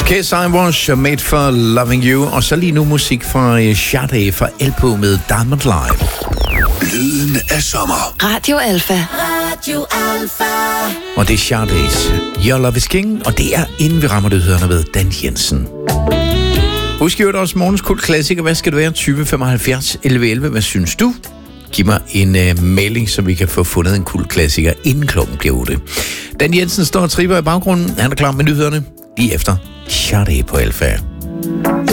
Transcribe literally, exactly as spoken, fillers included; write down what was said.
Kiss I Was Made for Loving You. Og så lige nu musik fra Sade fra L P med Diamond Live. Lyden af sommer. Radio Alfa. Radio Alfa. Og det er Sade's Your Love is King. Og det er inden vi rammer det hørende ved Dan Jensen. Husk jo også morgens kult klassiker. Hvad skal det være? tyve femoghalvfjerds elleve elleve. Hvad synes du? Giv mig en uh, mailing, så vi kan få fundet en kult klassiker inden klokken bliver otte. Dan Jensen står og tripper i baggrunden. Han er klar med nyhederne lige efter Sade på Alfa.